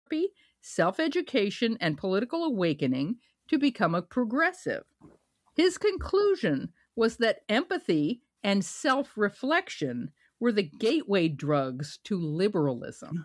therapy, self-education, and political awakening to become a progressive. His conclusion was that empathy and self-reflection were the gateway drugs to liberalism.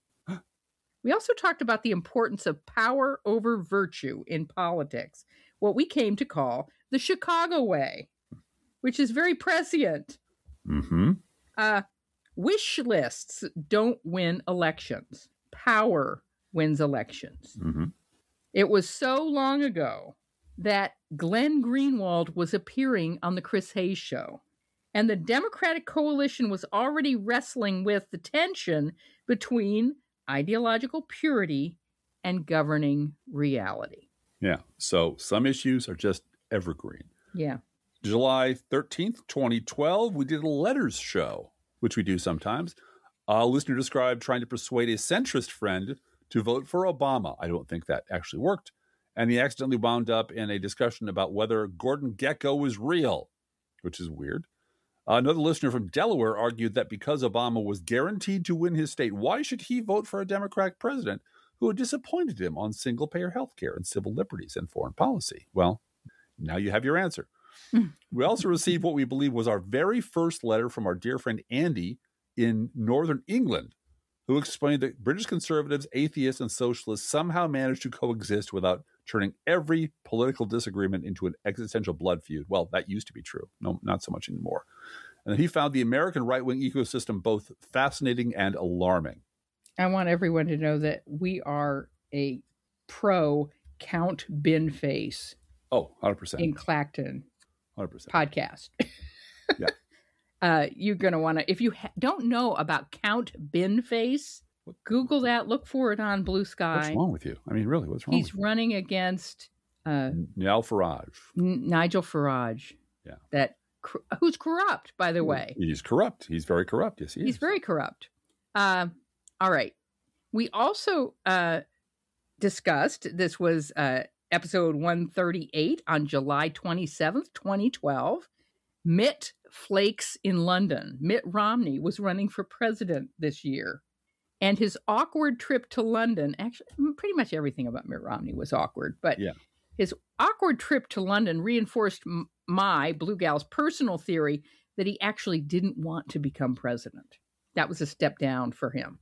We also talked about the importance of power over virtue in politics, what we came to call the Chicago way, which is very prescient. Mm-hmm. Wish lists don't win elections. Power wins elections. Mm-hmm. It was so long ago that Glenn Greenwald was appearing on the Chris Hayes Show, and the Democratic coalition was already wrestling with the tension between ideological purity and governing reality. Yeah. So some issues are just evergreen. Yeah. July 13th, 2012, we did a letters show, which we do sometimes. A listener described trying to persuade a centrist friend to vote for Obama. I don't think that actually worked. And he accidentally wound up in a discussion about whether Gordon Gekko was real, which is weird. Another listener from Delaware argued that because Obama was guaranteed to win his state, why should he vote for a Democratic president who had disappointed him on single-payer health care and civil liberties and foreign policy? Well, now you have your answer. We also received what we believe was our very first letter from our dear friend Andy in Northern England, who explained that British conservatives, atheists, and socialists somehow managed to coexist without turning every political disagreement into an existential blood feud. Well, that used to be true. No, not so much anymore. And he found the American right-wing ecosystem both fascinating and alarming. I want everyone to know that we are a pro Count Binface. Oh, 100%. In Clacton. 100%. Podcast. Yeah. You're going to want to, if you don't know about Count Binface, Google that, look for it on Blue Sky. What's wrong with you? I mean, really, what's wrong with you? He's running against Nigel Farage. Nigel Farage. Yeah. Who's corrupt, by the way. He's corrupt. He's very corrupt. Yes, he is. He's very corrupt. All right. We also discussed, this was episode 138 on July 27th, 2012. Mitt Flakes in London. Mitt Romney was running for president this year. And his awkward trip to London, actually, pretty much everything about Mitt Romney was awkward, but his awkward trip to London reinforced my, Blue Gal's, personal theory that he actually didn't want to become president. That was a step down for him.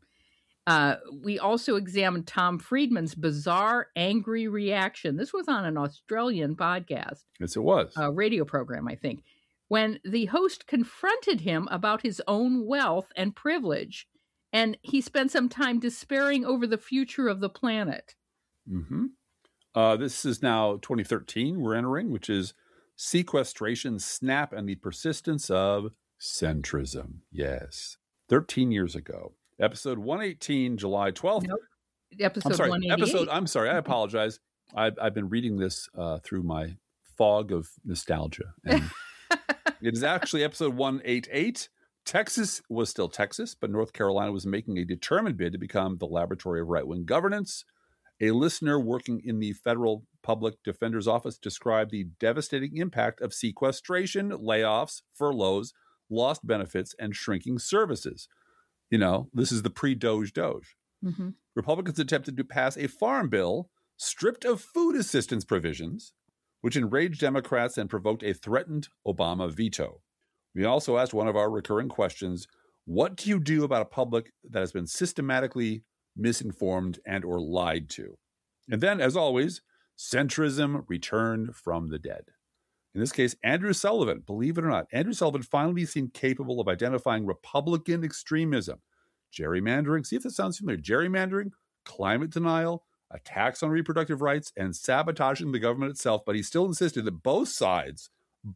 We also examined Tom Friedman's bizarre, angry reaction. This was on an Australian podcast. Yes, it was. A radio program, I think. When the host confronted him about his own wealth and privilege, and he spent some time despairing over the future of the planet. Mm-hmm. This is now 2013 we're entering, which is Sequestration, Snap, and the Persistence of Centrism. Yes. 13 years ago. Episode 118, July 12th. Nope. Episode 188. I'm sorry. I apologize. I've been reading this through my fog of nostalgia. And it is actually episode 188. Texas was still Texas, but North Carolina was making a determined bid to become the laboratory of right-wing governance. A listener working in the Federal Public Defender's Office described the devastating impact of sequestration, layoffs, furloughs, lost benefits, and shrinking services. You know, this is the pre-Doge. Mm-hmm. Republicans attempted to pass a farm bill stripped of food assistance provisions, which enraged Democrats and provoked a threatened Obama veto. We also asked one of our recurring questions, what do you do about a public that has been systematically misinformed and or lied to? And then, as always, centrism returned from the dead. In this case, Andrew Sullivan, believe it or not, Andrew Sullivan finally seemed capable of identifying Republican extremism, gerrymandering, see if this sounds familiar, gerrymandering, climate denial, attacks on reproductive rights, and sabotaging the government itself, but he still insisted that both sides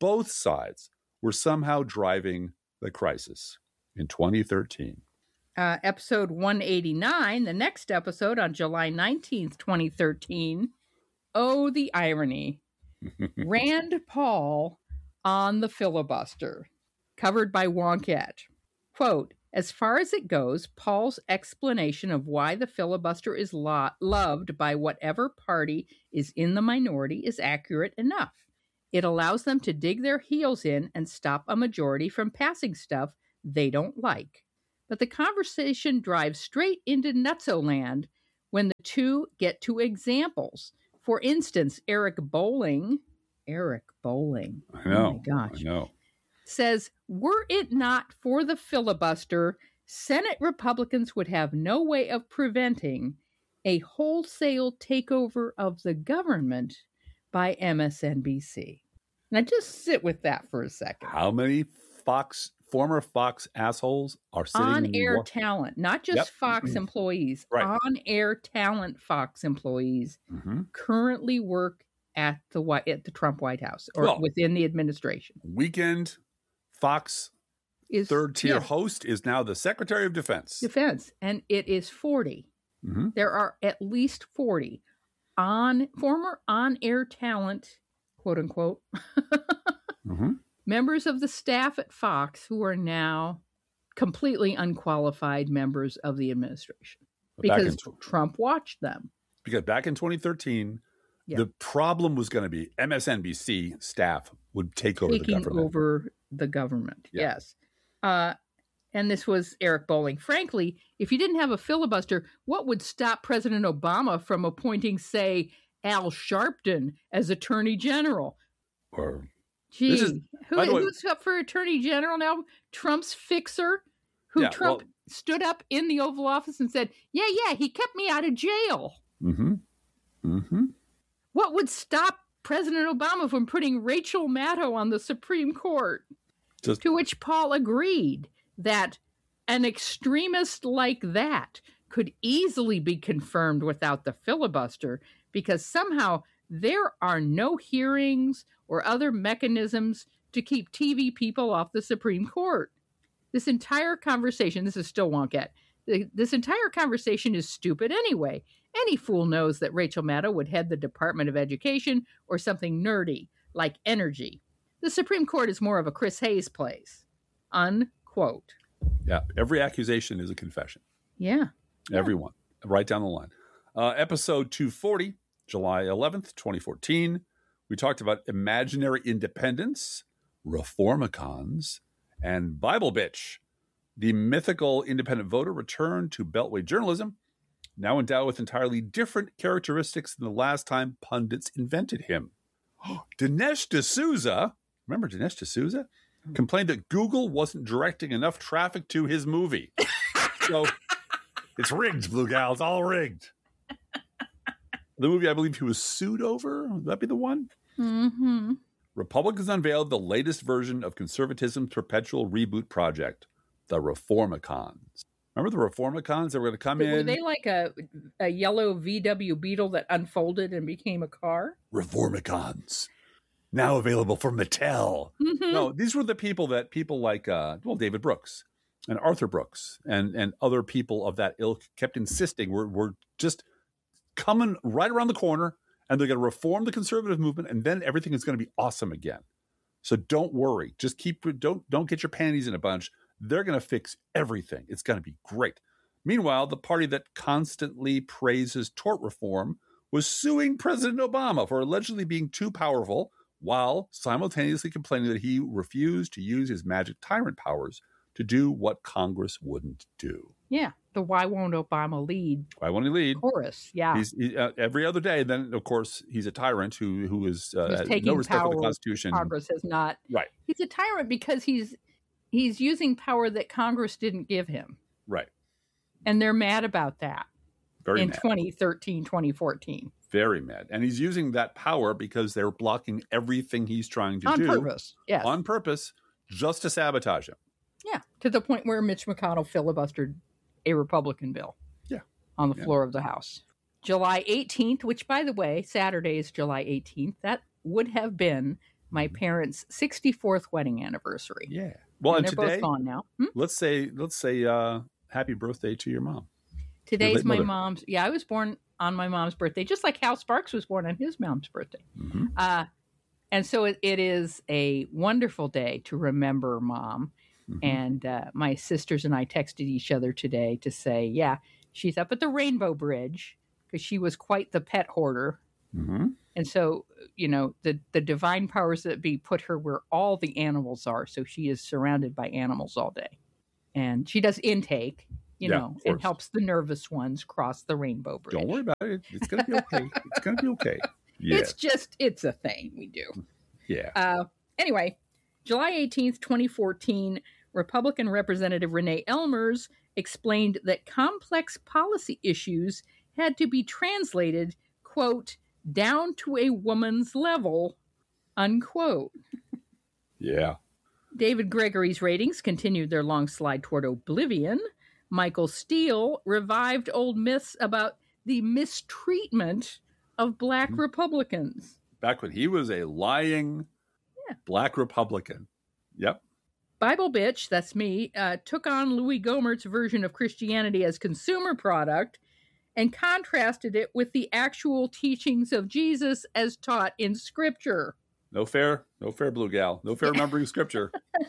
were somehow driving the crisis in 2013. Episode 189, the next episode on July 19th, 2013. Oh, the irony. Rand Paul on the filibuster, covered by Wonkette. Quote, as far as it goes, Paul's explanation of why the filibuster is loved by whatever party is in the minority is accurate enough. It allows them to dig their heels in and stop a majority from passing stuff they don't like. But the conversation drives straight into nutso land when the two get to examples. For instance, Eric Bolling, I know. oh my gosh, I know. says, were it not for the filibuster, Senate Republicans would have no way of preventing a wholesale takeover of the government by MSNBC. Now just sit with that for a second. How many former Fox assholes are sitting On-air talent, not just Yep. Fox employees, Right. on-air talent Fox employees Mm-hmm. currently work at the Trump White House or Well, within the administration. Weekend Fox Is third-tier yeah, host is now the Secretary of Defense. defense, and it is 40. Mm-hmm. There are at least 40 former on-air talent, quote unquote, Mm-hmm. members of the staff at Fox who are now completely unqualified members of the administration because Trump watched them. Because back in 2013, Yeah. the problem was going to be MSNBC staff would take over the Taking government. over the government. Yeah. Yes. And this was Eric Bolling. Frankly, if you didn't have a filibuster, what would stop President Obama from appointing, say, Al Sharpton as Attorney General? Or Gee, This is- by the way- who's up for Attorney General now? Trump's fixer, who Yeah, Trump well- stood up in the Oval Office and said, yeah, he kept me out of jail. Mm-hmm. Mm-hmm. What would stop President Obama from putting Rachel Maddow on the Supreme Court? Just- To which Paul agreed that an extremist like that could easily be confirmed without the filibuster because somehow there are no hearings or other mechanisms to keep TV people off the Supreme Court. This entire conversation, this is still Wonkette, this entire conversation is stupid anyway. Any fool knows that Rachel Maddow would head the Department of Education or something nerdy like energy. The Supreme Court is more of a Chris Hayes place. Unquote. Yeah. Every accusation is a confession. Yeah. Yeah. Everyone. Right down the line. Episode 240, July 11th, 2014. We talked about imaginary independence, reformicons, and Bible bitch. The mythical independent voter returned to Beltway journalism, now endowed with entirely different characteristics than the last time pundits invented him. Dinesh D'Souza, remember Dinesh D'Souza? Complained that Google wasn't directing enough traffic to his movie. So it's rigged, Blue Gal. It's all rigged. The movie I believe he was sued over. Would that be the one? Mm-hmm. Republicans unveiled the latest version of conservatism's perpetual reboot project, the Reformicons. Remember the Reformicons that were going to come in? Were they like a yellow VW Beetle that unfolded and became a car? Reformicons. Now available from Mattel. Mm-hmm. No, these were the people like, David Brooks and Arthur Brooks and other people of that ilk kept insisting we're just coming right around the corner and they're going to reform the conservative movement and then everything is going to be awesome again. So don't worry. Just don't get your panties in a bunch. They're going to fix everything. It's going to be great. Meanwhile, the party that constantly praises tort reform was suing President Obama for allegedly being too powerful while simultaneously complaining that he refused to use his magic tyrant powers to do what Congress wouldn't do. Yeah. The Why Won't Obama Lead Why won't he lead? chorus. Yeah. He's every other day. Then, of course, he's a tyrant who is has taking no respect for power the Constitution. Congress has not. Right. He's a tyrant because he's using power that Congress didn't give him. Right. And they're mad about that Very in mad. 2013, 2014. Very mad. And he's using that power because they're blocking everything he's trying to On do. purpose. Yes. On purpose, just to sabotage him. Yeah. To the point where Mitch McConnell filibustered a Republican bill. Yeah. On the floor of the House. July 18th, which, by the way, Saturday is July 18th. That would have been my parents' 64th wedding anniversary. Yeah. Well, and and they're today, both gone now. let's say happy birthday to your mom. Today's late my mother. mom's. Yeah, I was born on my mom's birthday, just like Hal Sparks was born on his mom's birthday. Mm-hmm. And so it is a wonderful day to remember Mom. Mm-hmm. And my sisters and I texted each other today to say, yeah, she's up at the Rainbow Bridge because she was quite the pet hoarder. Mm-hmm. And so, the divine powers that be put her where all the animals are. So she is surrounded by animals all day. And she does intake. and helps the nervous ones cross the rainbow bridge. Don't worry about it. It's going to be okay. It's going to be okay. Yeah. It's a thing we do. Yeah. Anyway, July 18th, 2014, Republican Representative Renee Elmers explained that complex policy issues had to be translated, quote, down to a woman's level, unquote. Yeah. David Gregory's ratings continued their long slide toward oblivion. Michael Steele revived old myths about the mistreatment of Black Republicans. Back when he was a lying Black Republican. Yep. Bible Bitch, that's me, took on Louis Gohmert's version of Christianity as consumer product and contrasted it with the actual teachings of Jesus as taught in Scripture. No fair, Blue Gal. No fair remembering Scripture.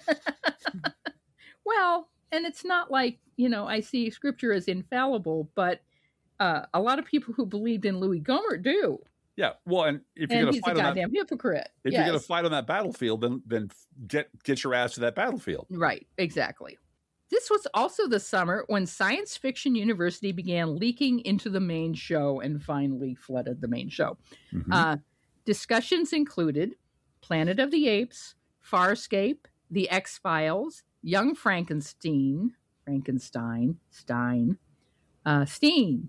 Well, and it's not like, I see Scripture as infallible, but a lot of people who believed in Louis Gohmert do. Yeah, well, and if you're going to fight on that, hypocrite. If you're going to fight on that battlefield, then get your ass to that battlefield. Right, exactly. This was also the summer when Science Fiction University began leaking into the main show and finally flooded the main show. Mm-hmm. Discussions included Planet of the Apes, Farscape, The X-Files, Young Frankenstein, Steen,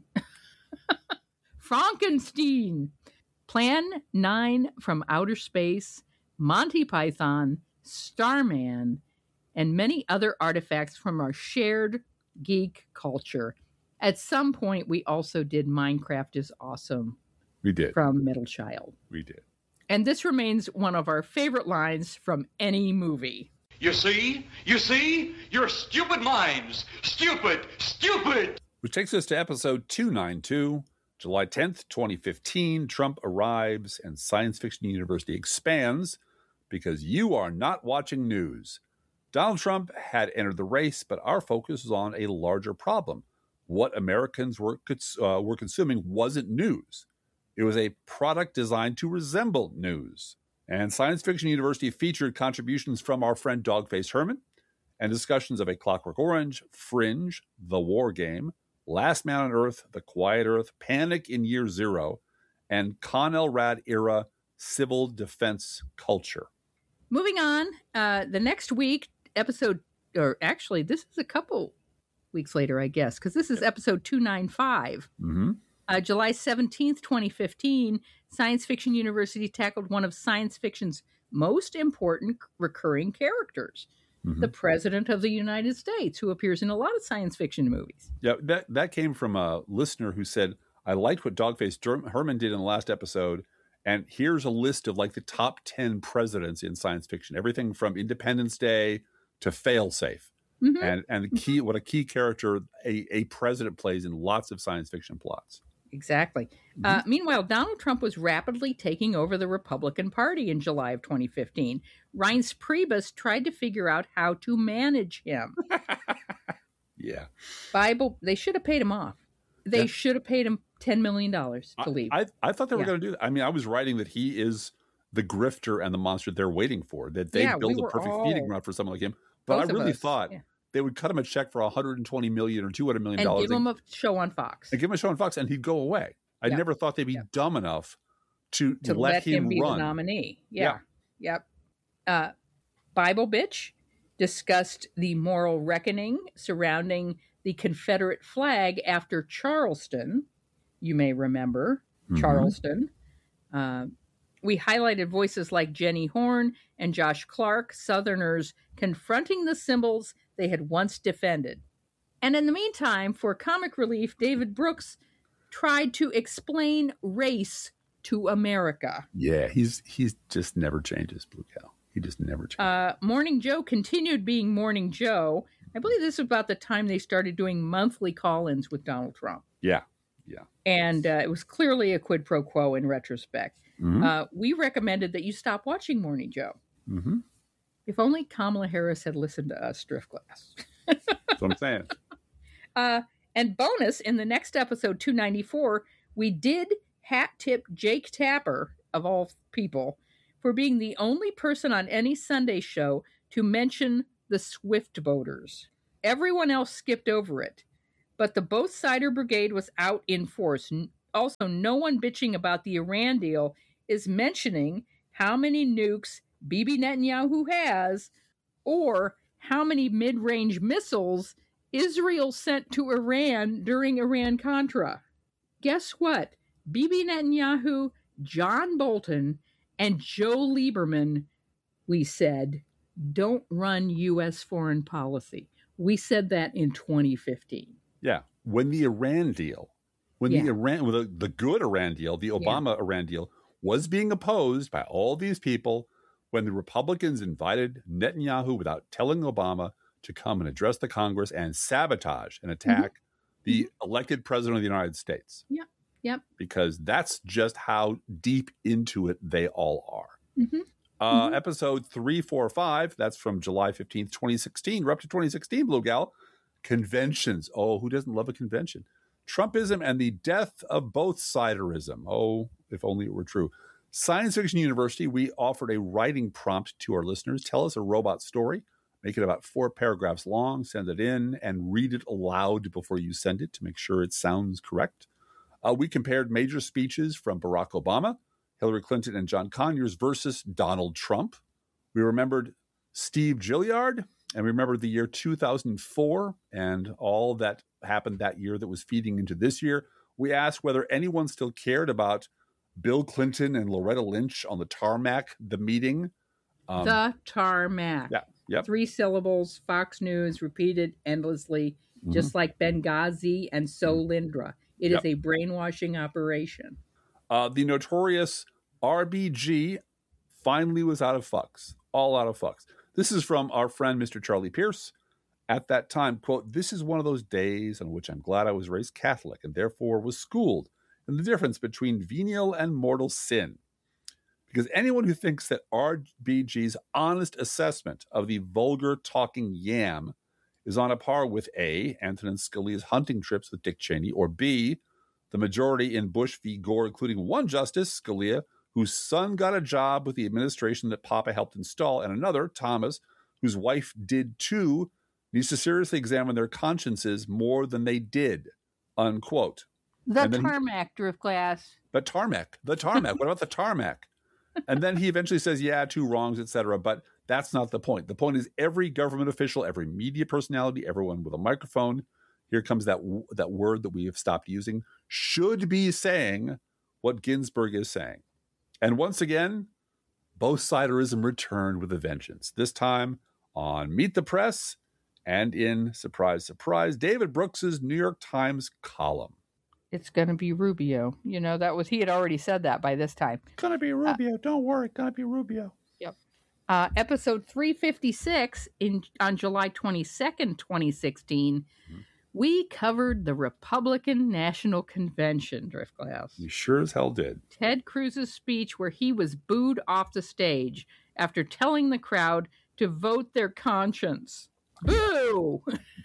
Frankenstein, Plan 9 from Outer Space, Monty Python, Starman, and many other artifacts from our shared geek culture. At some point, we also did Minecraft is Awesome. We did. From Middle Child. We did. And this remains one of our favorite lines from any movie. You see, your stupid minds. Stupid. Which takes us to episode 292. July 10th, 2015, Trump arrives and Science Fiction University expands because you are not watching news. Donald Trump had entered the race, but our focus is on a larger problem. What Americans were consuming wasn't news. It was a product designed to resemble news. And Science Fiction University featured contributions from our friend Dogface Herman and discussions of A Clockwork Orange, Fringe, The War Game, Last Man on Earth, The Quiet Earth, Panic in Year Zero, and Con El Rad era civil defense culture. Moving on, the next week, this is a couple weeks later, I guess, because this is episode 295. Mm-hmm. July 17th, 2015, Science Fiction University tackled one of science fiction's most important recurring characters. The President of the United States, who appears in a lot of science fiction movies. Yeah, that came from a listener who said, I liked what Dogface Herman did in the last episode, and here's a list of like the top 10 presidents in science fiction. Everything from Independence Day to Failsafe. Mm-hmm. And the key, what a key character a president plays in lots of science fiction plots. Exactly. Meanwhile, Donald Trump was rapidly taking over the Republican Party in July of 2015. Reince Priebus tried to figure out how to manage him. Yeah. They should have paid him off. They should have paid him $10 million to leave. I thought they were going to do that. I mean, I was writing that he is the grifter and the monster they're waiting for, that they build a perfect feeding ground for someone like him. But I really thought they would cut him a check for $120 million or $200 million. And give him a show on Fox. And he'd go away. I never thought they'd be dumb enough to let him be run. The nominee. Yeah. Yep. Bible Bitch discussed the moral reckoning surrounding the Confederate flag after Charleston. You may remember Charleston. We highlighted voices like Jenny Horn and Josh Clark, Southerners confronting the symbols they had once defended. And in the meantime, for comic relief, David Brooks tried to explain race to America. Yeah, he's just never changes, Blue Cow. He just never changes. Morning Joe continued being Morning Joe. I believe this was about the time they started doing monthly call-ins with Donald Trump. Yeah. And it was clearly a quid pro quo in retrospect. We recommended that you stop watching Morning Joe. Mm-hmm. If only Kamala Harris had listened to us, Driftglass. That's what I'm saying. And bonus, in the next episode, 294, we did hat tip Jake Tapper, of all people, for being the only person on any Sunday show to mention the Swift boaters. Everyone else skipped over it. but the both-sider brigade was out in force. Also, no one bitching about the Iran deal is mentioning how many nukes Bibi Netanyahu has or how many mid-range missiles Israel sent to Iran during Iran-Contra. Guess what? Bibi Netanyahu, John Bolton, and Joe Lieberman, we said, don't run U.S. foreign policy. We said that in 2015. Yeah. When the Iran deal, the good Iran deal, the Obama Iran deal was being opposed by all these people, when the Republicans invited Netanyahu without telling Obama to come and address the Congress and sabotage and attack the elected president of the United States. Yep. Because that's just how deep into it they all are. Episode 345, that's from July 15th, 2016. We're up to 2016, Blue Gal. Conventions. Oh, who doesn't love a convention? Trumpism and the death of both-siderism. Oh, if only it were true. Science Fiction University, we offered a writing prompt to our listeners. Tell us a robot story. Make it about 4 paragraphs long. Send it in and read it aloud before you send it to make sure it sounds correct. We compared major speeches from Barack Obama, Hillary Clinton, and John Conyers versus Donald Trump. We remembered Steve Gilliard, and we remembered the year 2004 and all that happened that year that was feeding into this year. We asked whether anyone still cared about Bill Clinton and Loretta Lynch on the tarmac, the meeting. The tarmac. Yeah. Yep. 3 syllables, Fox News, repeated endlessly, just like Benghazi and Solindra. It is a brainwashing operation. The notorious RBG finally was out of fucks, all out of fucks. This is from our friend, Mr. Charlie Pierce. At that time, quote, "This is one of those days on which I'm glad I was raised Catholic and therefore was schooled in the difference between venial and mortal sin. Because anyone who thinks that RBG's honest assessment of the vulgar talking yam is on a par with A, Antonin Scalia's hunting trips with Dick Cheney, or B, the majority in Bush v. Gore, including one justice, Scalia, whose son got a job with the administration that Papa helped install, and another, Thomas, whose wife did too, needs to seriously examine their consciences more than they did," unquote. The tarmac, Driftglass. The tarmac. What about the tarmac? And then he eventually says, yeah, 2 wrongs, etc. But that's not the point. The point is every government official, every media personality, everyone with a microphone, here comes that word that we have stopped using, should be saying what Ginsburg is saying. And once again, both-siderism returned with a vengeance. This time on Meet the Press and in, surprise, surprise, David Brooks's New York Times column. It's going to be Rubio. You know, he had already said that by this time. Going to be Rubio. Don't worry. Going to be Rubio. Yep. Episode 356 on July 22nd, 2016, we covered the Republican National Convention, Driftglass. You sure as hell did. Ted Cruz's speech where he was booed off the stage after telling the crowd to vote their conscience. Boo!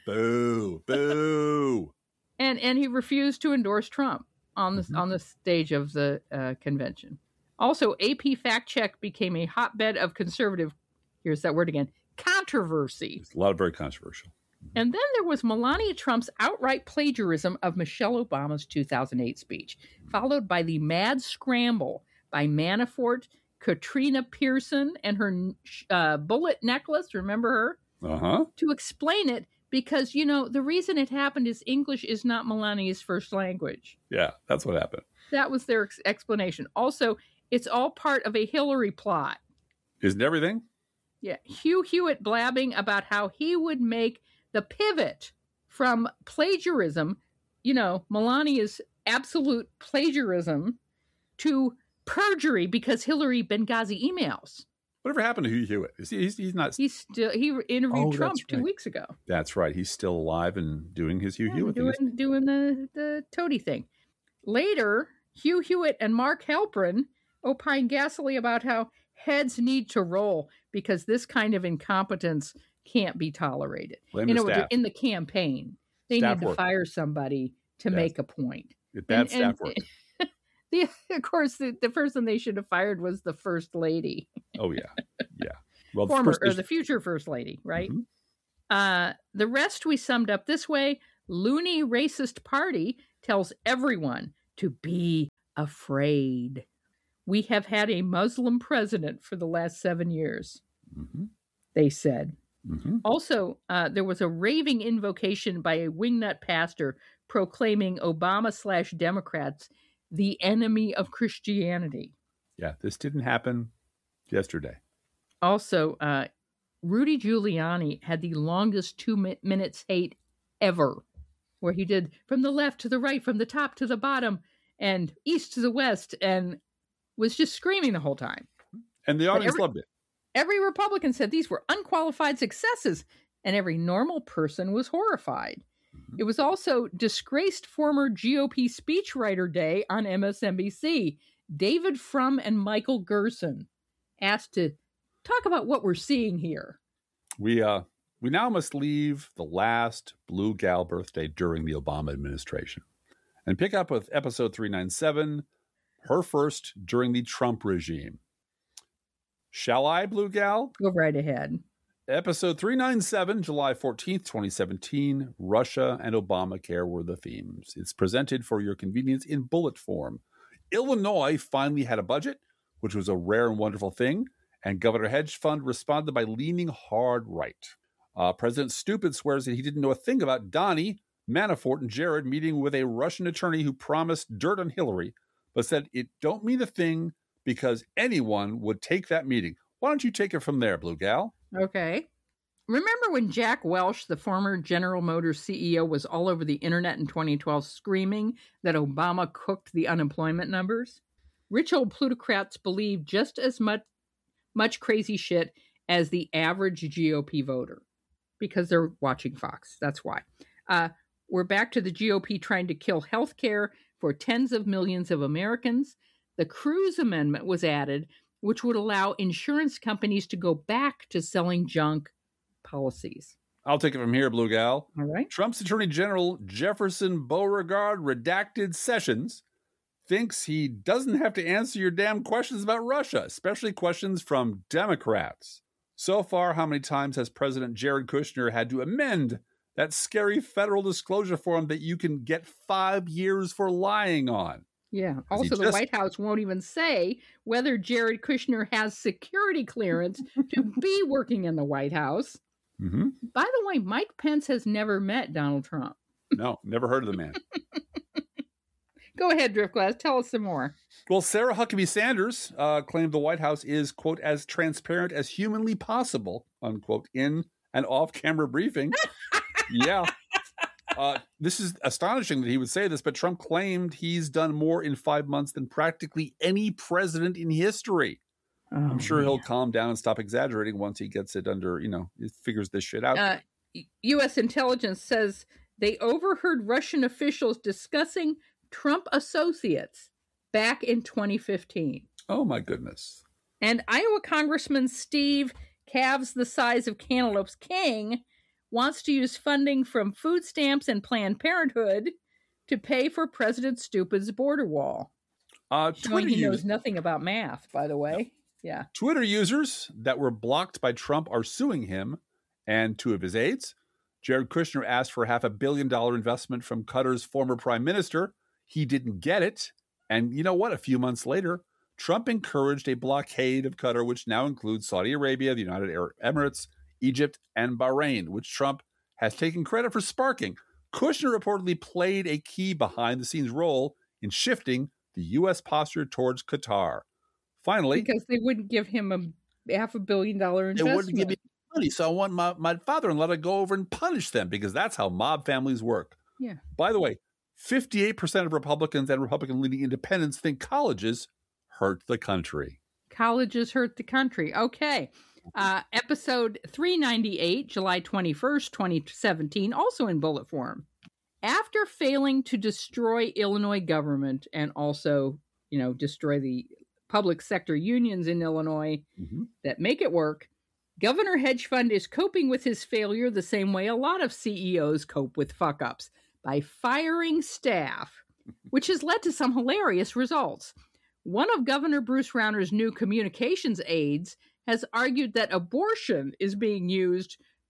Boo! Boo! And he refused to endorse Trump on the stage of the convention. Also, AP Fact Check became a hotbed of conservative, here's that word again, controversy. It's a lot of very controversial. And then there was Melania Trump's outright plagiarism of Michelle Obama's 2008 speech, followed by the mad scramble by Manafort, Katrina Pearson, and her bullet necklace, remember her? To explain it. Because, you know, the reason it happened is English is not Melania's first language. Yeah, that's what happened. That was their explanation. Also, it's all part of a Hillary plot. Isn't everything? Yeah. Hugh Hewitt blabbing about how he would make the pivot from plagiarism, you know, Melania's absolute plagiarism, to perjury because Hillary Benghazi emails. Whatever happened to Hugh Hewitt? He's not. He interviewed Trump 2 weeks ago. That's right. He's still alive and doing his Hugh Hewitt thing. Doing the toady thing. Later, Hugh Hewitt and Mark Halperin opine gassily about how heads need to roll because this kind of incompetence can't be tolerated. Blame you the know, staff. In the campaign, they Staff need to fire somebody to make a point. Bad staff work. Of course, the person they should have fired was the first lady. Oh, yeah. Yeah. Well, the future first lady, right? The rest we summed up this way. loony racist party tells everyone to be afraid. We have had a Muslim president for the last 7 years, they said. Also, there was a raving invocation by a wingnut pastor proclaiming Obama/Democrats the enemy of Christianity. Yeah, this didn't happen yesterday. Also, Rudy Giuliani had the longest 2 minutes hate ever, where he did from the left to the right, from the top to the bottom, and east to the west, and was just screaming the whole time. And the audience loved it. Every Republican said these were unqualified successes, and every normal person was horrified. It was also disgraced former GOP speechwriter day on MSNBC. David Frum and Michael Gerson asked to talk about what we're seeing here. We now must leave the last Blue Gal birthday during the Obama administration and pick up with episode 397, her first during the Trump regime. Shall I, Blue Gal? Go right ahead. Episode 397, July 14th, 2017, Russia and Obamacare were the themes. It's presented for your convenience in bullet form. Illinois finally had a budget, which was a rare and wonderful thing, and Governor Hedge Fund responded by leaning hard right. President Stupid swears that he didn't know a thing about Donnie, Manafort, and Jared meeting with a Russian attorney who promised dirt on Hillary, but said it don't mean a thing because anyone would take that meeting. Why don't you take it from there, Blue Gal? Okay. Remember when Jack Welch, the former General Motors CEO, was all over the internet in 2012 screaming that Obama cooked the unemployment numbers? Rich old plutocrats believe just as much crazy shit as the average GOP voter because they're watching Fox. That's why. We're back to the GOP trying to kill health care for tens of millions of Americans. The Cruz Amendment was added, which would allow insurance companies to go back to selling junk policies. I'll take it from here, Blue Gal. All right. Trump's Attorney General Jefferson Beauregard Redacted Sessions thinks he doesn't have to answer your damn questions about Russia, especially questions from Democrats. So far, how many times has President Jared Kushner had to amend that scary federal disclosure form that you can get 5 years for lying on? Yeah. Also, the White House won't even say whether Jared Kushner has security clearance to be working in the White House. Mm-hmm. By the way, Mike Pence has never met Donald Trump. No, never heard of the man. Go ahead, Driftglass. Tell us some more. Well, Sarah Huckabee Sanders claimed the White House is, quote, as transparent as humanly possible, unquote, in an off-camera briefing. Yeah. This is astonishing that he would say this, but Trump claimed he's done more in 5 months than practically any president in history. I'm sure he'll calm down and stop exaggerating once he gets it under, he figures this shit out. U.S. intelligence says they overheard Russian officials discussing Trump associates back in 2015. Oh, my goodness. And Iowa Congressman Steve Calves the Size of Cantaloupes King wants to use funding from food stamps and Planned Parenthood to pay for President Stupid's border wall. Showing he knows nothing about math, by the way. Yeah. Twitter users that were blocked by Trump are suing him and 2 of his aides. Jared Kushner asked for $500 million investment from Qatar's former prime minister. He didn't get it. And you know what? A few months later, Trump encouraged a blockade of Qatar, which now includes Saudi Arabia, the United Arab Emirates, Egypt, and Bahrain, which Trump has taken credit for sparking. Kushner reportedly played a key behind-the-scenes role in shifting the U.S. posture towards Qatar. Finally, because they wouldn't give him a $500 million investment. They wouldn't give me money, so I want my father-in-law to go over and punish them because that's how mob families work. Yeah. By the way, 58% of Republicans and Republican-leaning independents think colleges hurt the country. Colleges hurt the country. Okay. Episode 398, July 21st, 2017, also in bullet form. After failing to destroy Illinois government and also, destroy the public sector unions in Illinois that make it work, Governor Hedge Fund is coping with his failure the same way a lot of CEOs cope with fuck-ups, by firing staff, which has led to some hilarious results. One of Governor Bruce Rauner's new communications aides has argued that abortion is being used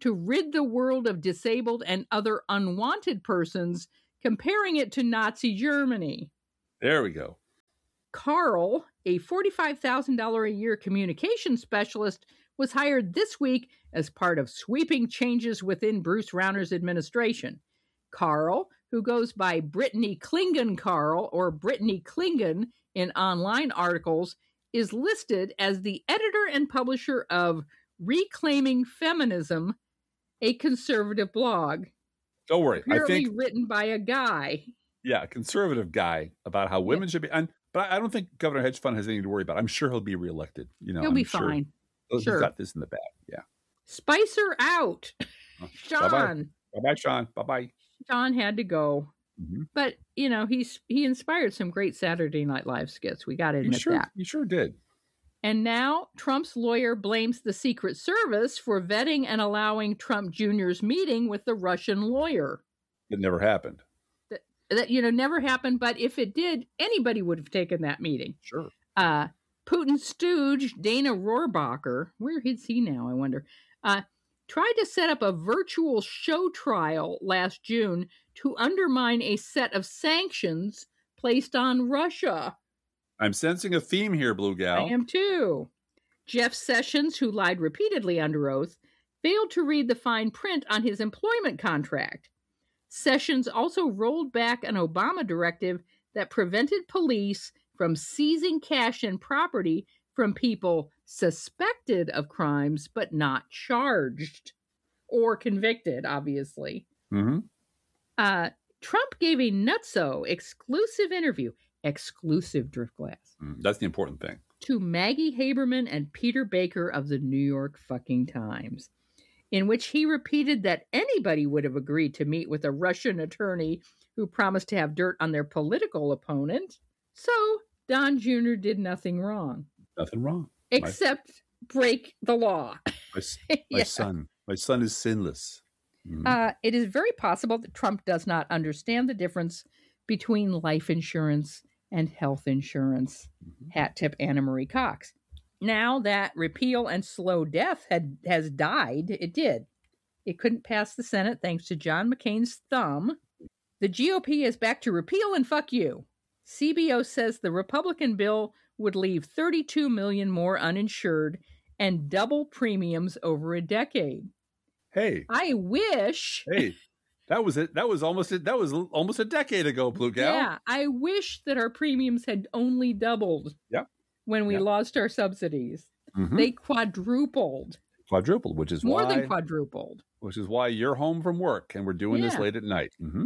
to rid the world of disabled and other unwanted persons, comparing it to Nazi Germany. There we go. Carl, a $45,000 a year communication specialist, was hired this week as part of sweeping changes within Bruce Rauner's administration. Carl, who goes by Brittany Klingon Carl or Brittany Klingon in online articles, is listed as the editor and publisher of Reclaiming Feminism, a conservative blog. Don't worry. Apparently I think written by a guy. Yeah, a conservative guy about how women should be. But I don't think Governor Hedgefund has anything to worry about. I'm sure he'll be reelected. He'll be fine. He's got this in the bag. Yeah. Spicer out. Sean. Bye-bye, Sean. Bye-bye. Sean had to go. Mm-hmm. But, he inspired some great Saturday Night Live skits. We got to admit that. He sure did. And now Trump's lawyer blames the Secret Service for vetting and allowing Trump Jr.'s meeting with the Russian lawyer. It never happened. That never happened, but if it did, anybody would have taken that meeting. Sure. Putin's stooge, Dana Rohrabacher, where is he now, I wonder, tried to set up a virtual show trial last June to undermine a set of sanctions placed on Russia. I'm sensing a theme here, Blue Gal. I am too. Jeff Sessions, who lied repeatedly under oath, failed to read the fine print on his employment contract. Sessions also rolled back an Obama directive that prevented police from seizing cash and property from people suspected of crimes but not charged or convicted, obviously. Mm-hmm. Trump gave a nutso exclusive interview, exclusive Driftglass. That's the important thing. To Maggie Haberman and Peter Baker of the New York fucking Times, in which he repeated that anybody would have agreed to meet with a Russian attorney who promised to have dirt on their political opponent. So Don Jr. did nothing wrong. Nothing wrong. Except break the law. My son is sinless. Mm-hmm. It is very possible that Trump does not understand the difference between life insurance and health insurance. Hat tip Anna Marie Cox. Now that repeal and slow death has died, it did. It couldn't pass the Senate thanks to John McCain's thumb. The GOP is back to repeal and fuck you. CBO says the Republican bill would leave 32 million more uninsured and double premiums over a decade. Hey. I wish. Hey. That was it. That was almost a decade ago, Blue Gal. Yeah, I wish that our premiums had only doubled. Yep. When we lost our subsidies. Mm-hmm. They quadrupled. Which is more than quadrupled. Which is why you're home from work and we're doing this late at night. Mm-hmm.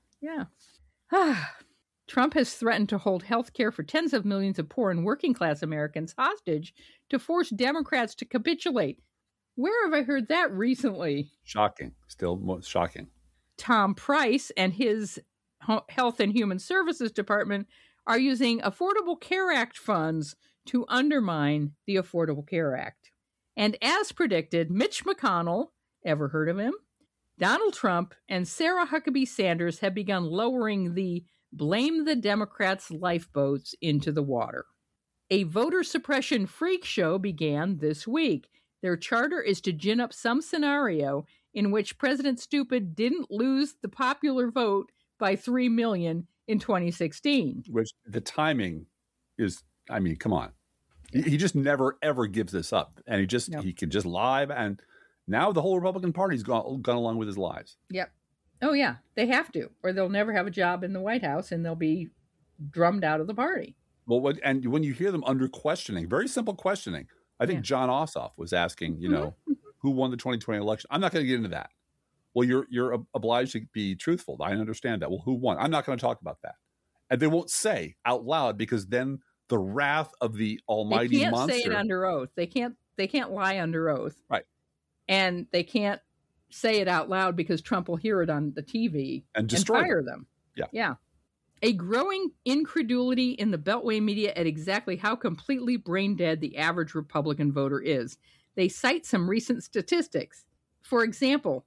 Yeah. Trump has threatened to hold health care for tens of millions of poor and working class Americans hostage to force Democrats to capitulate. Where have I heard that recently? Shocking. Still more shocking. Tom Price and his Health and Human Services Department are using Affordable Care Act funds to undermine the Affordable Care Act. And as predicted, Mitch McConnell, ever heard of him? Donald Trump and Sarah Huckabee Sanders have begun lowering the Blame the Democrats lifeboats into the water. A voter suppression freak show began this week. Their charter is to gin up some scenario in which President Stupid didn't lose the popular vote by 3 million in 2016. Which the timing is, come on. He just never, ever gives this up. And he can just lie. And now the whole Republican Party's gone along with his lies. Yep. Oh, yeah. They have to, or they'll never have a job in the White House and they'll be drummed out of the party. Well, and when you hear them under questioning, very simple questioning, I think John Ossoff was asking, who won the 2020 election? I'm not going to get into that. Well, you're obliged to be truthful. I understand that. Well, who won? I'm not going to talk about that. And they won't say out loud because then the wrath of the almighty monster. They can't say it under oath. They can't lie under oath. Right. And they can't say it out loud because Trump will hear it on the TV and fire them. Yeah. A growing incredulity in the Beltway media at exactly how completely brain dead the average Republican voter is. They cite some recent statistics. For example,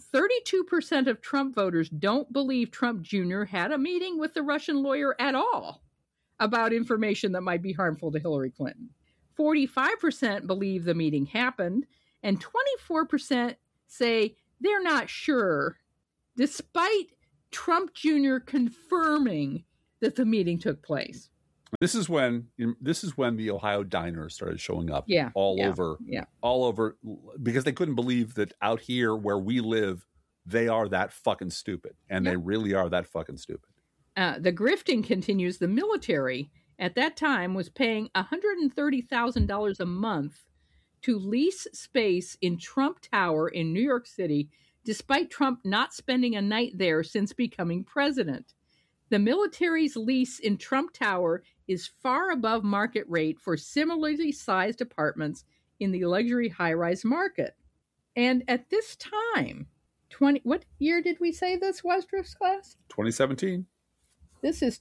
32% of Trump voters don't believe Trump Jr. had a meeting with the Russian lawyer at all about information that might be harmful to Hillary Clinton. 45% believe the meeting happened, and 24% say they're not sure, despite Trump Jr. confirming that the meeting took place. This is when the Ohio diners started showing up all over, because they couldn't believe that out here where we live, they are that fucking stupid. And they really are that fucking stupid. The grifting continues. The military at that time was paying $130,000 a month to lease space in Trump Tower in New York City, despite Trump not spending a night there since becoming president. The military's lease in Trump Tower is far above market rate for similarly sized apartments in the luxury high-rise market. And at this time, what year did we say this was, Drift's class? 2017. This is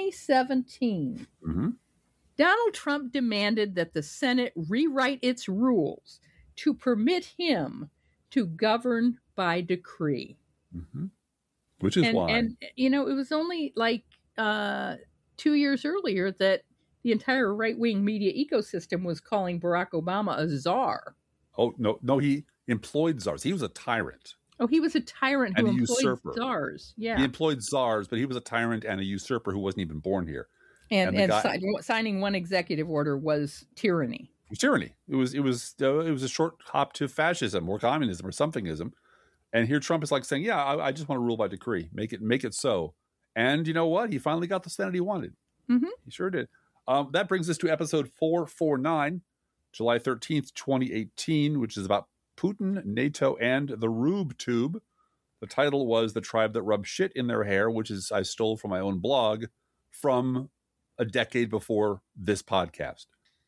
2017. Mm-hmm. Donald Trump demanded that the Senate rewrite its rules to permit him to govern by decree. Mm-hmm. Which is why. And, you know, it was only like 2 years earlier that the entire right-wing media ecosystem was calling Barack Obama a czar. Oh, no, he employed czars. He was a tyrant. Oh, he was a tyrant who employed usurper. Czars. Yeah. He employed czars, but he was a tyrant and a usurper who wasn't even born here. And signing one executive order was tyranny. It was tyranny. It was a short hop to fascism or communism or somethingism. And here Trump is like saying, yeah, I just want to rule by decree. Make it so. And you know what? He finally got the Senate he wanted. Mm-hmm. He sure did. That brings us to episode 449, July 13th, 2018, which is about Putin, NATO, and the Rube Tube. The title was The Tribe That Rubs Shit in Their Hair, which is I stole from my own blog from a decade before this podcast.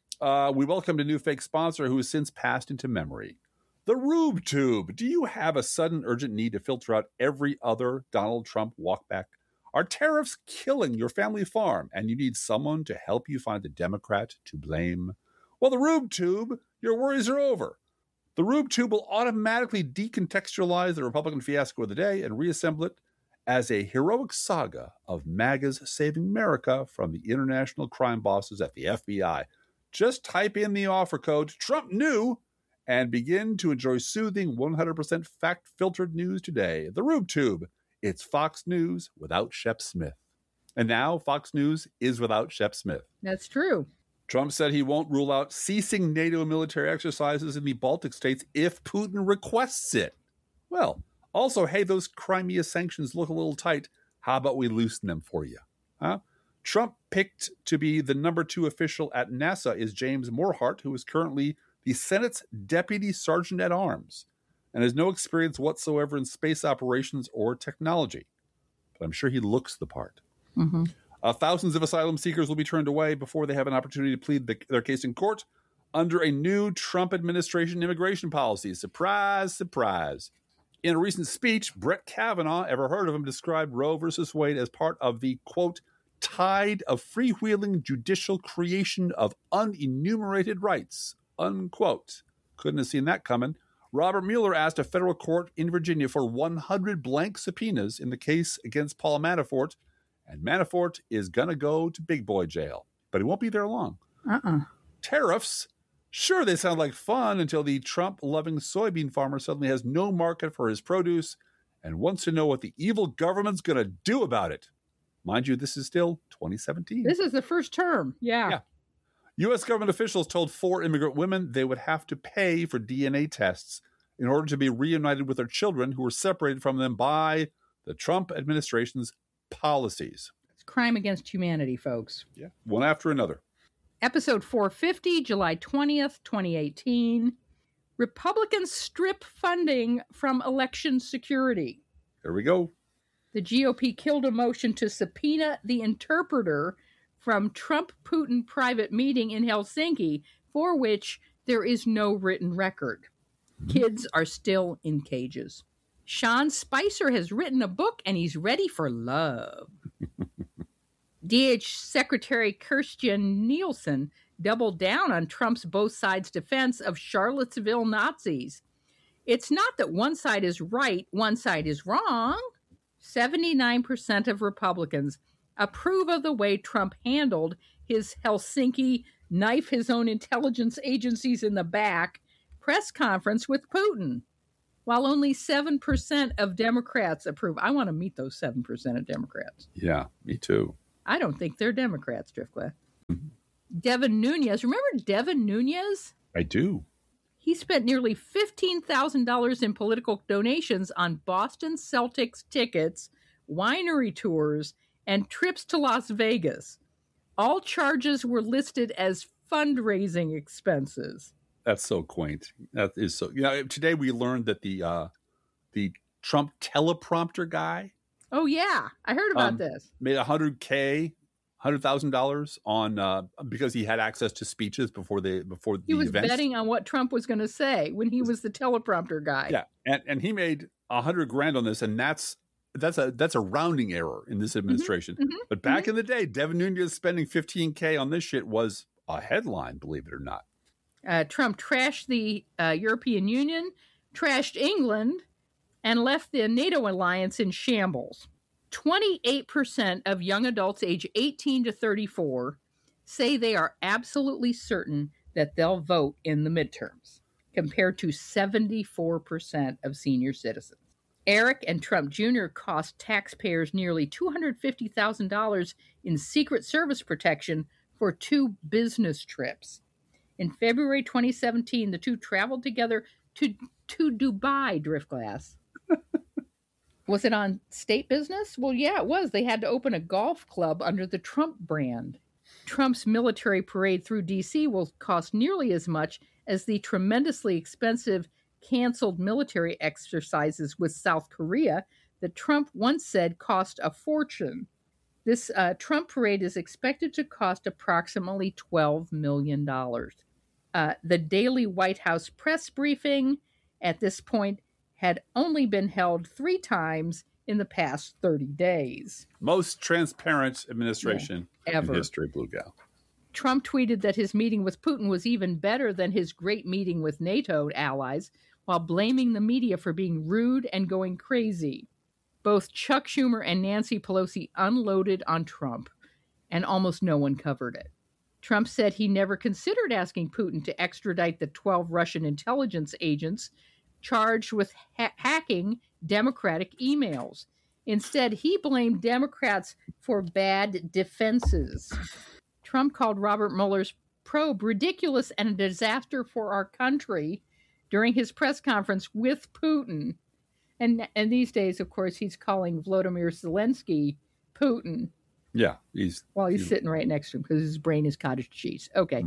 We welcomed a new fake sponsor who has since passed into memory. The Rube Tube. Do you have a sudden urgent need to filter out every other Donald Trump walkback? Are tariffs killing your family farm and you need someone to help you find a Democrat to blame? Well, the Rube Tube, your worries are over. The Rube Tube will automatically decontextualize the Republican fiasco of the day and reassemble it as a heroic saga of MAGA's saving America from the international crime bosses at the FBI. Just type in the offer code Trump New and begin to enjoy soothing 100% fact-filtered news today. The Rube Tube. It's Fox News without Shep Smith. And now Fox News is without Shep Smith. That's true. Trump said he won't rule out ceasing NATO military exercises in the Baltic states if Putin requests it. Well, also, hey, those Crimea sanctions look a little tight. How about we loosen them for you? Huh? Trump picked to be the number 2 official at NASA is James Morhart, who is currently the Senate's Deputy Sergeant at Arms and has no experience whatsoever in space operations or technology. But I'm sure he looks the part. Mm-hmm. Thousands of asylum seekers will be turned away before they have an opportunity to plead their case in court under a new Trump administration immigration policy. Surprise, surprise. In a recent speech, Brett Kavanaugh, ever heard of him, described Roe versus Wade as part of the, quote, tide of freewheeling judicial creation of unenumerated rights, unquote. Couldn't have seen that coming. Robert Mueller asked a federal court in Virginia for 100 blank subpoenas in the case against Paul Manafort, and Manafort is going to go to big boy jail, but he won't be there long. Tariffs, sure, they sound like fun until the Trump-loving soybean farmer suddenly has no market for his produce and wants to know what the evil government's going to do about it. Mind you, this is still 2017. This is the first term. Yeah. U.S. government officials told 4 immigrant women they would have to pay for DNA tests in order to be reunited with their children who were separated from them by the Trump administration's policies. It's crime against humanity, folks. Yeah, one after another. Episode 450, July 20th, 2018. Republicans strip funding from election security. There we go. The GOP killed a motion to subpoena the interpreter from Trump-Putin private meeting in Helsinki, for which there is no written record. Kids are still in cages. Sean Spicer has written a book, and he's ready for love. DH Secretary Kirstjen Nielsen doubled down on Trump's both sides' defense of Charlottesville Nazis. It's not that one side is right, one side is wrong. 79% of Republicans approve of the way Trump handled his Helsinki knife his own intelligence agencies in the back press conference with Putin. while only 7% of Democrats approve. I want to meet those 7% of Democrats. Yeah, me too. I don't think they're Democrats, Driftglass. Devin Nunes. Remember Devin Nunes? I do. He spent nearly $15,000 in political donations on Boston Celtics tickets, winery tours, and trips to Las Vegas. All charges were listed as fundraising expenses. That's so quaint. That is so. Today we learned that the Trump teleprompter guy. Oh yeah, I heard about this. Made $100,000 on because he had access to speeches before the He was events. betting on what Trump was going to say when he was the teleprompter guy. Yeah, and he made $100,000 on this, and that's a rounding error in this administration. But back in the day, Devin Nunes spending $15,000 on this shit was a headline, believe it or not. Trump trashed the European Union, trashed England, and left the NATO alliance in shambles. 28% of young adults age 18 to 34 say they are absolutely certain that they'll vote in the midterms, compared to 74% of senior citizens. Eric and Trump Jr. cost taxpayers nearly $250,000 in Secret Service protection for 2 business trips. In February 2017, the two traveled together to Dubai, Driftglass. Was it on state business? Well, yeah, it was. They had to open a golf club under the Trump brand. Trump's military parade through D.C. will cost nearly as much as the tremendously expensive canceled military exercises with South Korea that Trump once said cost a fortune. This Trump parade is expected to cost approximately $12 million. The daily White House press briefing at this point had only been held 3 times in the past 30 days. Most transparent administration ever in history, Blue Gal. Trump tweeted that his meeting with Putin was even better than his great meeting with NATO allies, while blaming the media for being rude and going crazy. Both Chuck Schumer and Nancy Pelosi unloaded on Trump, and almost no one covered it. Trump said he never considered asking Putin to extradite the 12 Russian intelligence agents charged with hacking Democratic emails. Instead, he blamed Democrats for bad defenses. Trump called Robert Mueller's probe ridiculous and a disaster for our country during his press conference with Putin. And these days, of course, he's calling Volodymyr Zelensky Putin. Yeah, he's sitting right next to him because his brain is cottage cheese. Okay.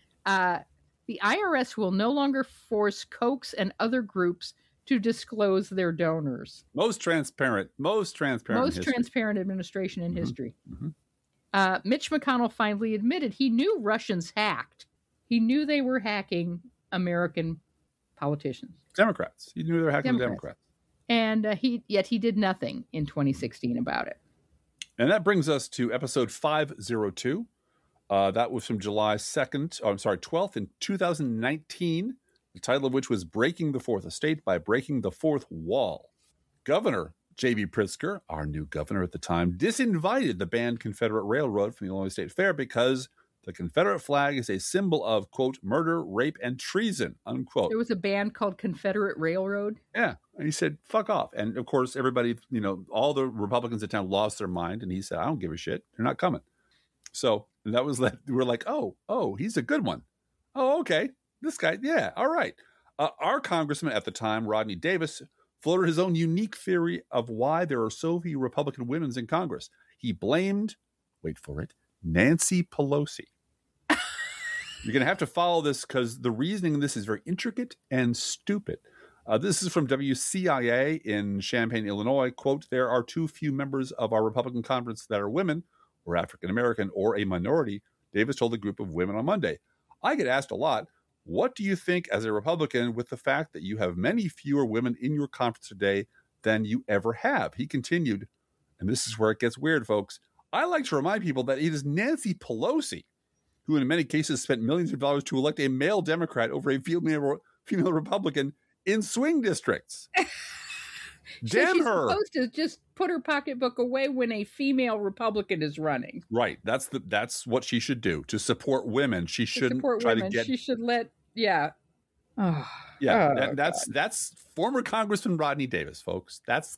The IRS will no longer force Kochs and other groups to disclose their donors. Most transparent administration in history. Mitch McConnell finally admitted he knew Russians hacked. He knew they were hacking American politicians. Democrats. He knew they were hacking Democrats. And he did nothing in 2016 about it. And that brings us to episode 502. That was from July 12th in 2019, the title of which was Breaking the Fourth Estate by Breaking the Fourth Wall. Governor J.B. Pritzker, our new governor at the time, disinvited the banned Confederate Railroad from the Illinois State Fair because the Confederate flag is a symbol of, quote, murder, rape, and treason, unquote. There was a band called Confederate Railroad? Yeah. And he said, fuck off. And, of course, everybody, all the Republicans in town lost their mind. And he said, I don't give a shit. They're not coming. So that was that. We're like, oh, he's a good one. Oh, okay. This guy, yeah, all right. Our congressman at the time, Rodney Davis, floated his own unique theory of why there are so few Republican women in Congress. He blamed, wait for it, Nancy Pelosi. You're going to have to follow this because the reasoning in this is very intricate and stupid. This is from WCIA in Champaign, Illinois. Quote, there are too few members of our Republican Conference that are women or African-American or a minority, Davis told a group of women on Monday. I get asked a lot, what do you think as a Republican with the fact that you have many fewer women in your conference today than you ever have? He continued, and this is where it gets weird, folks. I like to remind people that it is Nancy Pelosi who in many cases spent millions of dollars to elect a male Democrat over a female Republican in swing districts. Damn she's her. Supposed to just put her pocketbook away when a female Republican is running. Right. That's what she should do. To support women, she shouldn't try to get. She should let. Yeah. Oh, Yeah, that's former Congressman Rodney Davis, folks. That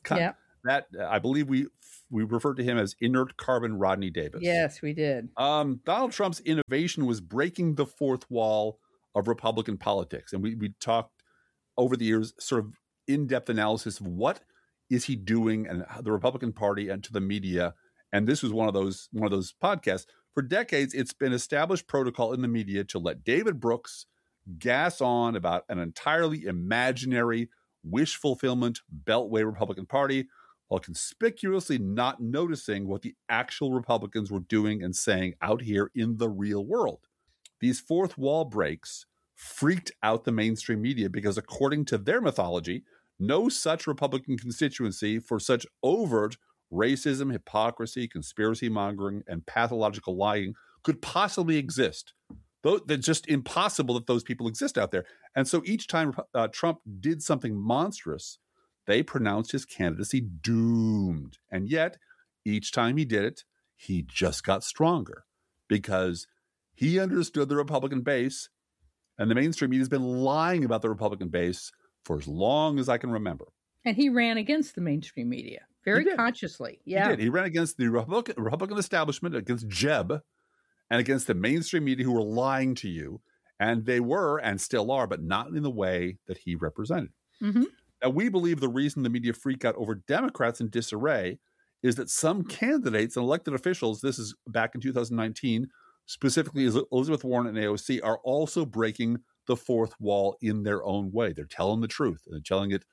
I believe we referred to him as inert carbon Rodney Davis. Yes, we did. Donald Trump's innovation was breaking the fourth wall of Republican politics, and we talked over the years, sort of in-depth analysis of what is he doing and the Republican Party and to the media. And this was one of those podcasts. For decades, it's been established protocol in the media to let David Brooks gas on about an entirely imaginary, wish fulfillment Beltway Republican Party while conspicuously not noticing what the actual Republicans were doing and saying out here in the real world. These fourth wall breaks freaked out the mainstream media because, according to their mythology, no such Republican constituency for such overt racism, hypocrisy, conspiracy mongering, and pathological lying could possibly exist. It's just impossible that those people exist out there. And so each time Trump did something monstrous, they pronounced his candidacy doomed. And yet, each time he did it, he just got stronger because he understood the Republican base, and the mainstream media has been lying about the Republican base for as long as I can remember. And he ran against the mainstream media very consciously. Yeah, he did. He ran against the Republican establishment, against Jeb, and against the mainstream media who were lying to you. And they were and still are, but not in the way that he represented. Mm-hmm. Now, we believe the reason the media freak out over Democrats in disarray is that some candidates and elected officials, this is back in 2019, specifically Elizabeth Warren and AOC, are also breaking the fourth wall in their own way. They're telling the truth. They're telling it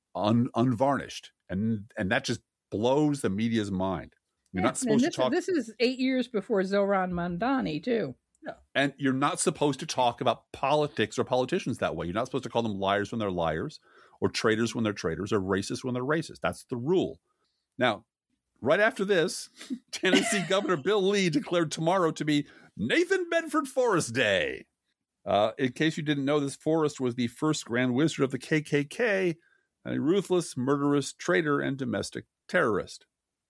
unvarnished. And that just blows the media's mind. You're not supposed to talk. This is 8 years before Zohran Mamdani, too. Yeah. And you're not supposed to talk about politics or politicians that way. You're not supposed to call them liars when they're liars, or traitors when they're traitors, or racist when they're racist. That's the rule. Now, right after this, Tennessee Governor Bill Lee declared tomorrow to be Nathan Bedford Forrest Day. In case you didn't know, this Forrest was the first Grand Wizard of the KKK, a ruthless, murderous traitor and domestic terrorist.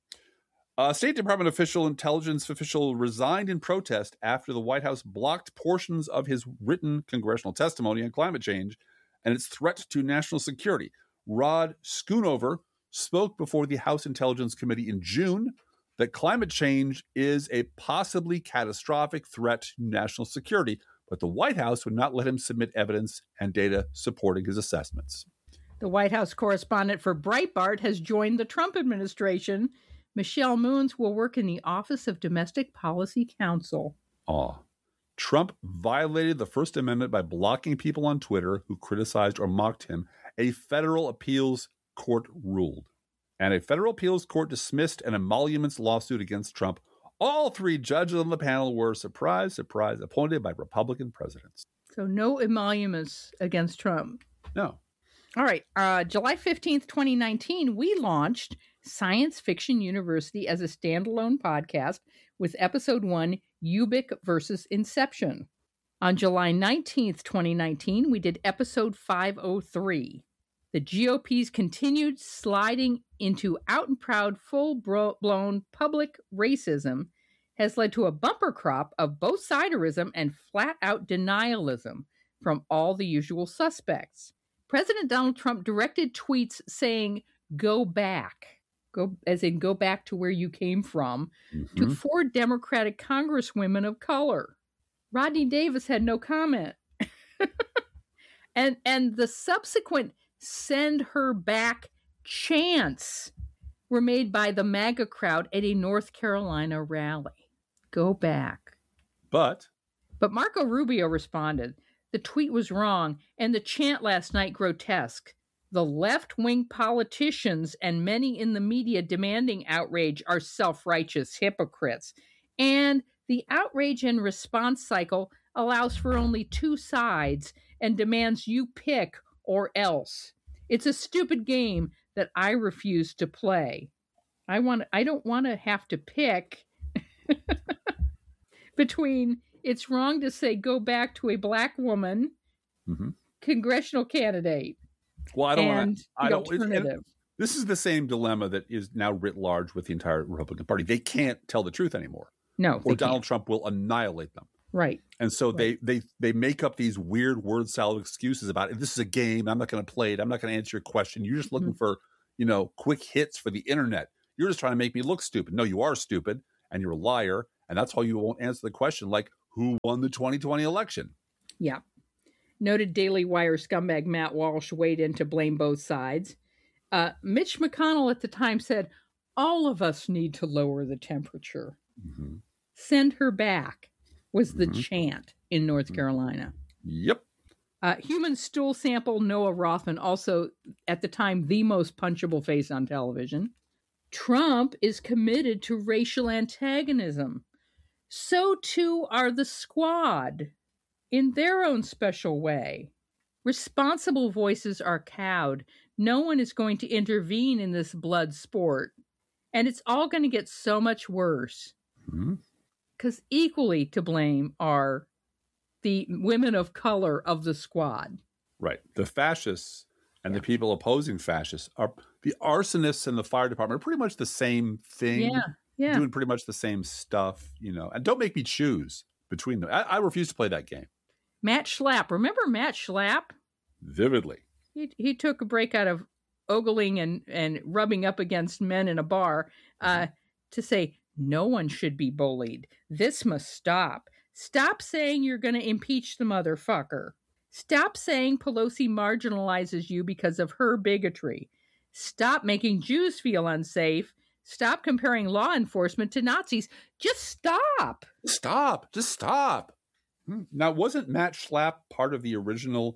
A State Department intelligence official resigned in protest after the White House blocked portions of his written congressional testimony on climate change and its threat to national security. Rod Schoonover spoke before the House Intelligence Committee in June that climate change is a possibly catastrophic threat to national security, but the White House would not let him submit evidence and data supporting his assessments. The White House correspondent for Breitbart has joined the Trump administration. Michelle Moons will work in the Office of Domestic Policy Counsel. Trump violated the First Amendment by blocking people on Twitter who criticized or mocked him, a federal appeals court ruled. And a federal appeals court dismissed an emoluments lawsuit against Trump. All three judges on the panel were, surprise, surprise, appointed by Republican presidents. So no emoluments against Trump. No. All right. July 15th, 2019, we launched Science Fiction University as a standalone podcast with episode 1, Ubik versus Inception. On July 19th, 2019, we did episode 503. The GOP's continued sliding into out and proud, full-blown public racism has led to a bumper crop of both siderism and flat-out denialism from all the usual suspects. President Donald Trump directed tweets saying, go back, as in go back to where you came from, to 4 Democratic congresswomen of color. Rodney Davis had no comment. and the subsequent send her back chants were made by the MAGA crowd at a North Carolina rally. Go back. But Marco Rubio responded, the tweet was wrong, and the chant last night grotesque. The left-wing politicians and many in the media demanding outrage are self-righteous hypocrites. And the outrage and response cycle allows for only 2 sides and demands you pick or else. It's a stupid game that I refuse to play. I don't want to have to pick between it's wrong to say go back to a black woman congressional candidate. Well, I don't alternative. This is the same dilemma that is now writ large with the entire Republican Party. They can't tell the truth anymore. No, or Donald Trump will annihilate them. Right. And so Right. they make up these weird word salad excuses about it. This is a game. I'm not going to play it. I'm not going to answer your question. You're just looking for, quick hits for the internet. You're just trying to make me look stupid. No, you are stupid and you're a liar. And that's why you won't answer the question like, who won the 2020 election? Yeah. Noted Daily Wire scumbag Matt Walsh weighed in to blame both sides. Mitch McConnell at the time said, all of us need to lower the temperature. Mm-hmm. Send her back was the chant in North Carolina. Yep. Human stool sample Noah Rothman, also at the time the most punchable face on television. Trump is committed to racial antagonism. So too are the Squad in their own special way. Responsible voices are cowed. No one is going to intervene in this blood sport. And it's all going to get so much worse. Because equally to blame are the women of color of the Squad. Right. The fascists and the people opposing fascists are the arsonists and the fire department are pretty much the same thing. Yeah. Doing pretty much the same stuff, and don't make me choose between them. I refuse to play that game. Matt Schlapp. Remember Matt Schlapp? Vividly. He took a break out of ogling and rubbing up against men in a bar to say, no one should be bullied. This must stop. Stop saying you're going to impeach the motherfucker. Stop saying Pelosi marginalizes you because of her bigotry. Stop making Jews feel unsafe. Stop comparing law enforcement to Nazis. Just stop. Stop. Just stop. Now, wasn't Matt Schlapp part of the original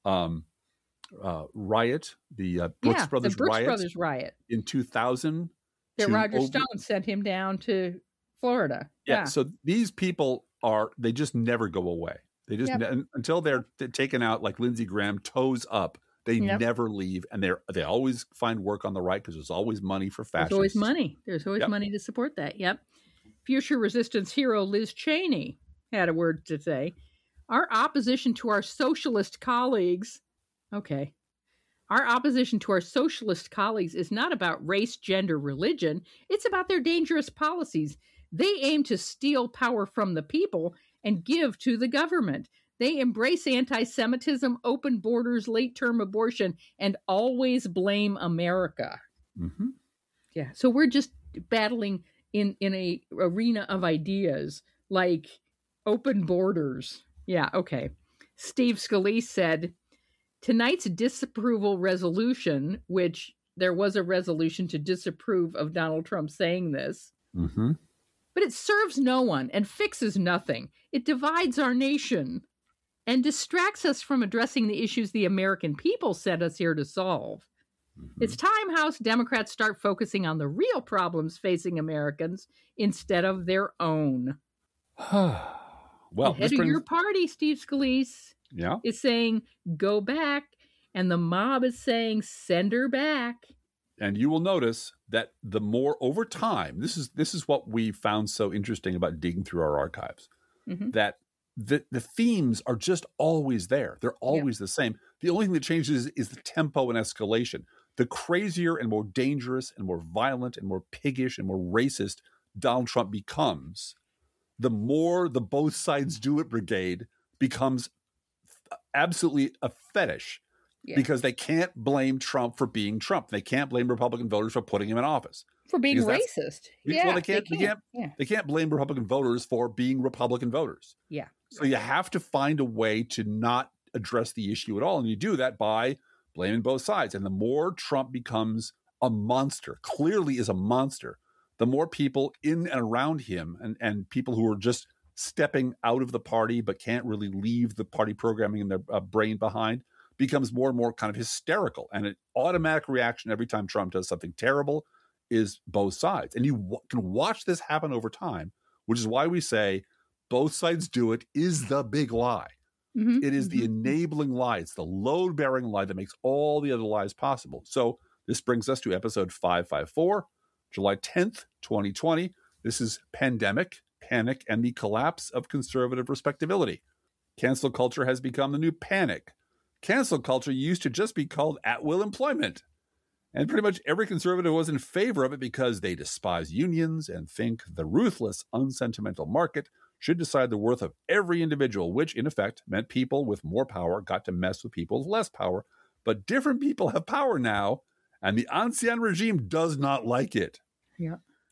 riot, the Brooks Brothers the Brooks riot? Brothers riot in 2000? That Roger Stone sent him down to Florida. Yeah. So these people they just never go away. They just until they're taken out, like Lindsey Graham, toes up. They never leave, and they always find work on the right because there's always money for fascists. There's always money. There's always money to support that. Yep. Future resistance hero Liz Cheney had a word to say. Our opposition to our socialist colleagues. Okay. Our opposition to our socialist colleagues is not about race, gender, religion. It's about their dangerous policies. They aim to steal power from the people and give to the government. They embrace anti-Semitism, open borders, late-term abortion, and always blame America. Mm-hmm. Yeah. So we're just battling in a arena of ideas like open borders. Yeah. Okay. Steve Scalise said, tonight's disapproval resolution, which there was a resolution to disapprove of Donald Trump saying this, but it serves no one and fixes nothing. It divides our nation and distracts us from addressing the issues the American people sent us here to solve. It's time House Democrats start focusing on the real problems facing Americans instead of their own. Well, the head of your party, Steve Scalise, is saying, go back. And the mob is saying, send her back. And you will notice that the more over time, this is what we found so interesting about digging through our archives, that the themes are just always there. They're always the same. The only thing that changes is the tempo and escalation. The crazier and more dangerous and more violent and more piggish and more racist Donald Trump becomes, the more the both sides do it brigade becomes absolutely a fetish. Because they can't blame Trump for being Trump. They can't blame Republican voters for putting him in office. For being racist. Well, they can't blame Republican voters for being Republican voters. Yeah. So you have to find a way to not address the issue at all. And you do that by blaming both sides. And the more Trump becomes a monster, clearly is a monster, the more people in and around him and people who are just stepping out of the party but can't really leave the party programming in their brain behind becomes more and more kind of hysterical. And an automatic reaction every time Trump does something terrible is both sides. And you can watch this happen over time, which is why we say both sides do it is the big lie. It is the enabling lie. It's the load-bearing lie that makes all the other lies possible. So this brings us to episode 554, July 10th, 2020. This is Pandemic, Panic, and the Collapse of Conservative Respectability. Cancel culture has become the new panic. Cancel culture used to just be called at-will employment. And pretty much every conservative was in favor of it because they despise unions and think the ruthless, unsentimental market should decide the worth of every individual, which in effect meant people with more power got to mess with people with less power. But different people have power now, and the ancien regime does not like it. Yeah.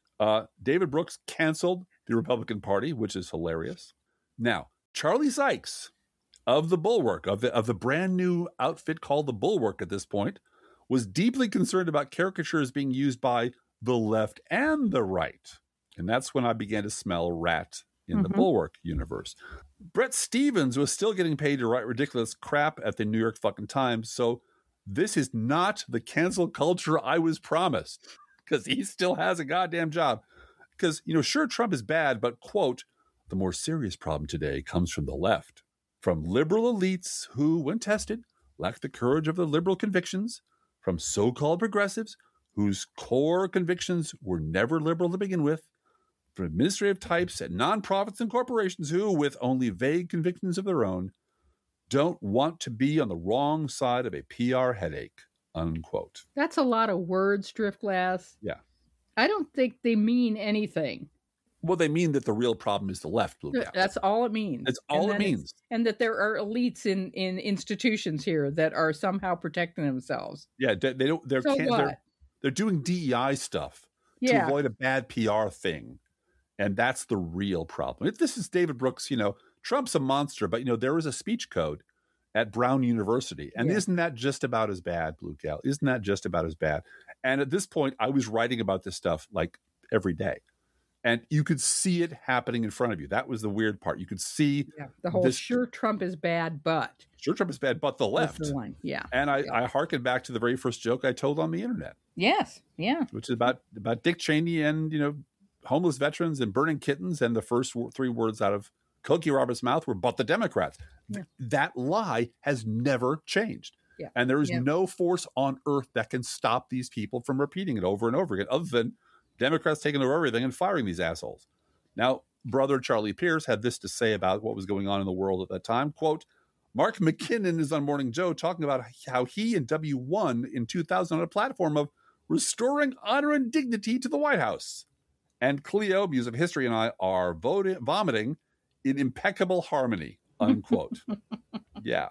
David Brooks canceled the Republican Party, which is hilarious. Now, Charlie Sykes of the Bulwark, of the brand new outfit called the Bulwark at this point, was deeply concerned about caricatures being used by the left and the right. And that's when I began to smell a rat in the Bulwark universe. Bret Stephens was still getting paid to write ridiculous crap at the New York fucking Times. So this is not the cancel culture I was promised, because he still has a goddamn job. Because, sure, Trump is bad, but, quote, the more serious problem today comes from the left, from liberal elites who, when tested, lack the courage of their liberal convictions, from so-called progressives whose core convictions were never liberal to begin with, from administrative types at nonprofits and corporations who, with only vague convictions of their own, don't want to be on the wrong side of a PR headache, unquote. That's a lot of words, Driftglass. Yeah. I don't think they mean anything. Well, they mean that the real problem is the left, Blue Gal. That's all it means. That's all it means. And that there are elites in institutions here that are somehow protecting themselves. Yeah, they don't. They're doing DEI stuff to avoid a bad PR thing, and that's the real problem. This is David Brooks. Trump's a monster, but there is a speech code at Brown University, and isn't that just about as bad, Blue Gal? Isn't that just about as bad? And at this point, I was writing about this stuff like every day. And you could see it happening in front of you. That was the weird part. You could see the whole sure Trump is bad, but. Sure Trump is bad, but the left. That's the one. Yeah. And I hearkened back to the very first joke I told on the internet. Yes. Yeah. Which is about Dick Cheney and, homeless veterans and burning kittens. And the first three words out of Cokie Roberts' mouth were, but the Democrats. Yeah. That lie has never changed. Yeah. And there is no force on earth that can stop these people from repeating it over and over again, other than Democrats taking over everything and firing these assholes. Now, brother Charlie Pierce had this to say about what was going on in the world at that time. Quote, Mark McKinnon is on Morning Joe talking about how he and W won in 2000 on a platform of restoring honor and dignity to the White House. And Cleo, Muse of History, and I are vomiting in impeccable harmony, unquote. Yeah.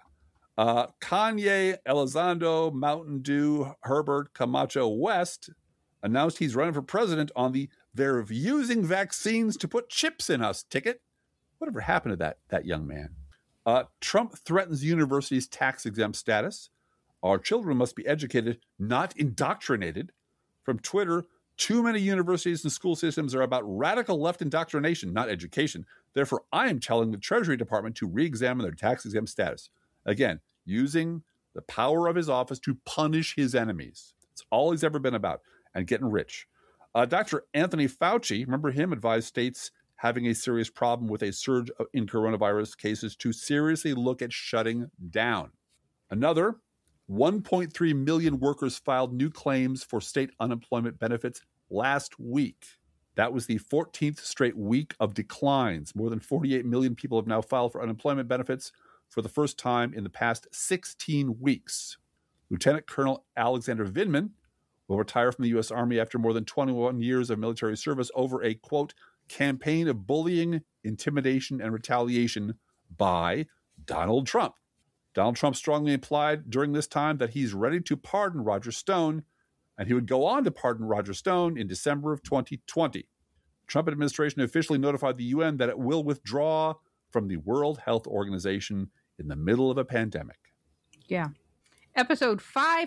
Kanye Elizondo, Mountain Dew, Herbert Camacho West announced he's running for president on the "they're using vaccines to put chips in us" ticket. Whatever happened to that young man? Trump threatens universities' tax-exempt status. Our children must be educated, not indoctrinated. From Twitter, too many universities and school systems are about radical left indoctrination, not education. Therefore, I am telling the Treasury Department to re-examine their tax-exempt status. Again, using the power of his office to punish his enemies. It's all he's ever been about. And getting rich. Dr. Anthony Fauci, remember him, advised states having a serious problem with a surge in coronavirus cases to seriously look at shutting down. Another, 1.3 million workers filed new claims for state unemployment benefits last week. That was the 14th straight week of declines. More than 48 million people have now filed for unemployment benefits for the first time in the past 16 weeks. Lieutenant Colonel Alexander Vindman will retire from the U.S. Army after more than 21 years of military service over a, quote, campaign of bullying, intimidation, and retaliation by Donald Trump. Donald Trump strongly implied during this time that he's ready to pardon Roger Stone, and he would go on to pardon Roger Stone in December of 2020. Trump administration officially notified the UN that it will withdraw from the World Health Organization in the middle of a pandemic. Yeah. Episode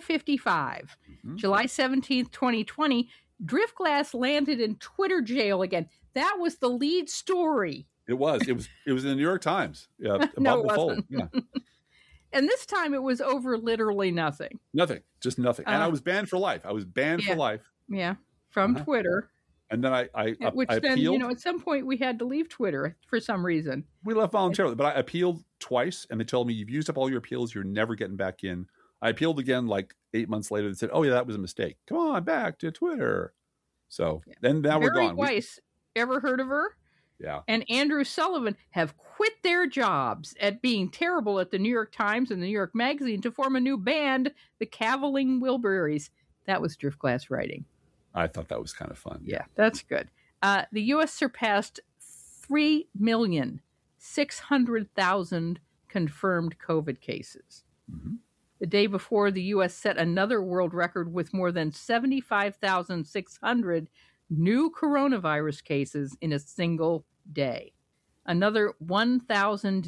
555, July 17th, 2020, Driftglass landed in Twitter jail again. That was the lead story. It was in the New York Times. No, it wasn't. Yeah. And this time it was over literally nothing. Nothing, just nothing. And I was banned for life. For life. Yeah, from Twitter. And then I appealed. Then, at some point we had to leave Twitter for some reason. We left voluntarily, but I appealed twice, and they told me, you've used up all your appeals. You're never getting back in. I appealed again like 8 months later. They said, oh, yeah, that was a mistake. Come on back to Twitter. So then now we're gone. Mary Weiss, ever heard of her? Yeah. And Andrew Sullivan have quit their jobs at being terrible at the New York Times and the New York Magazine to form a new band, the Cavilling Wilburys. That was Driftglass writing. I thought that was kind of fun. Yeah, that's good. The U.S. surpassed 3,600,000 confirmed COVID cases. Mm-hmm. The day before, the U.S. set another world record with more than 75,600 new coronavirus cases in a single day. Another 1,000